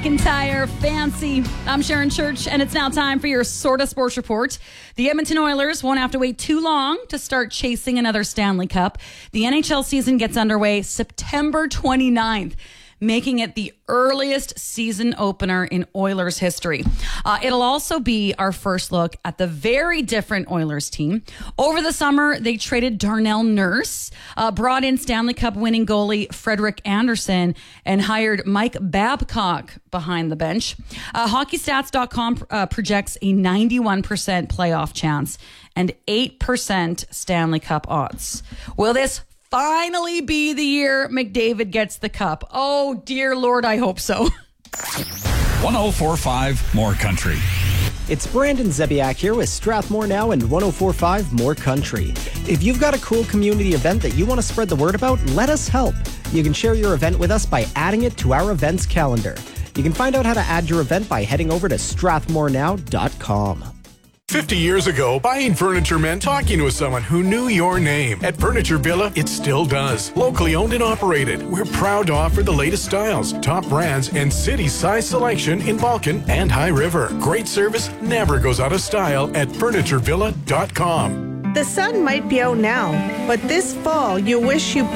McIntyre, fancy. I'm Sharon Church, and it's now time for your Sorta Sports Report. The Edmonton Oilers won't have to wait too long to start chasing another Stanley Cup. The NHL season gets underway September 29th. Making it the earliest season opener in Oilers history. It'll also be our first look at the very different Oilers team. Over the summer, they traded Darnell Nurse, brought in Stanley Cup winning goalie Frederik Andersen, and hired Mike Babcock behind the bench. HockeyStats.com projects a 91% playoff chance and 8% Stanley Cup odds. Will this finally be the year McDavid gets the cup? Oh, dear Lord, I hope so. 104.5 More Country. It's Brandon Zebiak here with Strathmore Now and 104.5 More Country. If you've got a cool community event that you want to spread the word about, let us help. You can share your event with us by adding it to our events calendar. You can find out how to add your event by heading over to strathmorenow.com. 50 years ago, buying furniture meant talking with someone who knew your name. At Furniture Villa, it still does. Locally owned and operated, we're proud to offer the latest styles, top brands, and city-size selection in Balkan and High River. Great service never goes out of style at FurnitureVilla.com. The sun might be out now, but this fall, you wish you